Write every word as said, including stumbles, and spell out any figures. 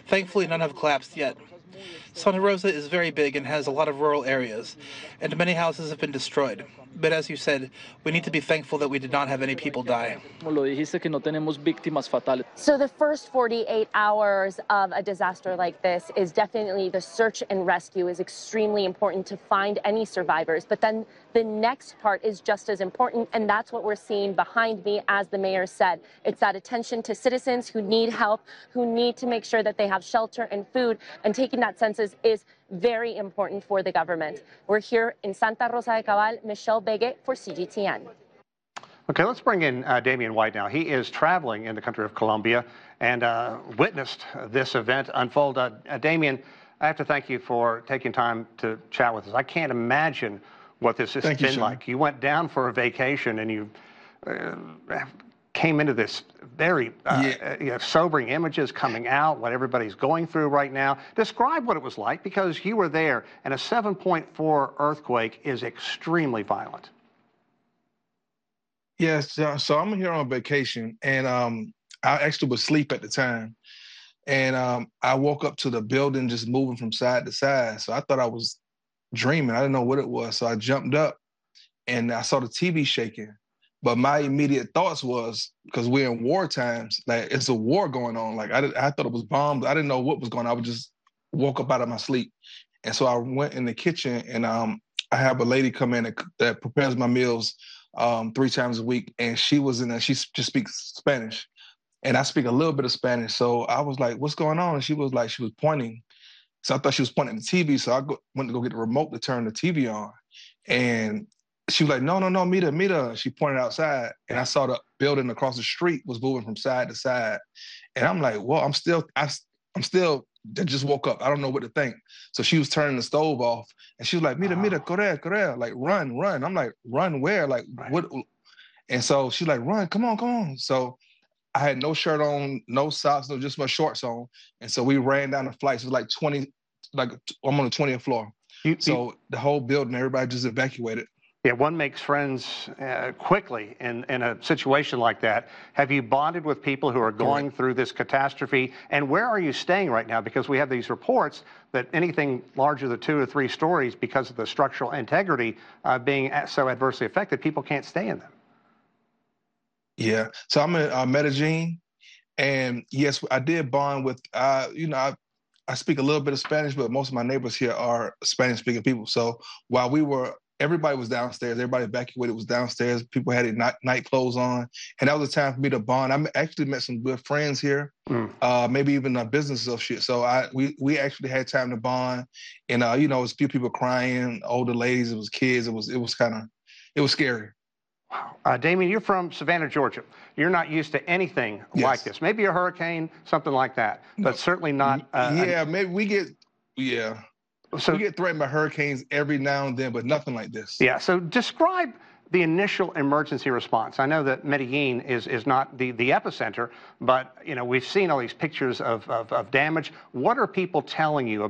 Thankfully, none have collapsed yet. Santa Rosa is very big and has a lot of rural areas, and many houses have been destroyed. But as you said, we need to be thankful that we did not have any people die. So the first forty-eight hours of a disaster like this is definitely the search and rescue is extremely important to find any survivors. But then the next part is just as important, and that's what we're seeing behind me, as the mayor said. It's that attention to citizens who need help, who need to make sure that they have shelter and food, and taking that census is very important for the government. We're here in Santa Rosa de Cabal. Michelle Begue for C G T N. Okay, let's bring in uh, Damian White now. He is traveling in the country of Colombia and uh, witnessed this event unfold. Uh, uh, Damian, I have to thank you for taking time to chat with us. I can't imagine what this has thank been you, like. You went down for a vacation and you uh, came into this very uh, yeah. you know, sobering images coming out, what everybody's going through right now. Describe what it was like, because you were there, and a seven point four earthquake is extremely violent. Yes, uh, so I'm here on vacation, and um, I actually was asleep at the time. And um, I woke up to the building just moving from side to side. So I thought I was dreaming. I didn't know what it was. So I jumped up, and I saw the T V shaking. But my immediate thoughts was, because we're in war times, like it's a war going on. Like I, did, I thought it was bombs. I didn't know what was going on. I would just woke up out of my sleep. And so I went in the kitchen, and um, I have a lady come in that, that prepares my meals Um, three times a week, and she was in there. She just speaks Spanish, and I speak a little bit of Spanish. So I was like, "What's going on?" And she was like, she was pointing. So I thought she was pointing at the T V. So I go, went to go get the remote to turn the T V on, and she was like, "No, no, no, Mita, Mita." She pointed outside, and I saw the building across the street was moving from side to side, and I'm like, "Well, I'm still, I, I'm still." I just woke up. I don't know what to think. So she was turning the stove off, and she was like, "Mira, mira, corre, corre," like run, run. I'm like, "Run where?" Like right. What? And so she's like, "Run, come on, come on." So I had no shirt on, no socks, no, just my shorts on. And so we ran down the flights. It was like twenty, like I'm on the twentieth floor. You, so you, the whole building, everybody just evacuated. Yeah, one makes friends uh, quickly in, in a situation like that. Have you bonded with people who are going Correct. through this catastrophe? And where are you staying right now? Because we have these reports that anything larger than two or three stories, because of the structural integrity uh, being so adversely affected, people can't stay in them. Yeah, so I'm in uh, Medellin, and yes, I did bond with, uh, you know, I, I speak a little bit of Spanish, but most of my neighbors here are Spanish-speaking people. So while we were everybody was downstairs. Everybody evacuated was downstairs. People had their night, night clothes on. And that was a time for me to bond. I actually met some good friends here, mm. uh, maybe even a business associate. So I we we actually had time to bond. And, uh, you know, it was a few people crying, older ladies, it was kids. It was, it was kind of, it was scary. Wow. Uh, Damian, you're from Savannah, Georgia. You're not used to anything yes. like this. Maybe a hurricane, something like that, but no. certainly not. Uh, yeah, an... maybe we get, yeah. So we get threatened by hurricanes every now and then, but nothing like this. Yeah. So describe the initial emergency response. I know that Medellin is is not the the epicenter, but you know we've seen all these pictures of of, of damage. What are people telling you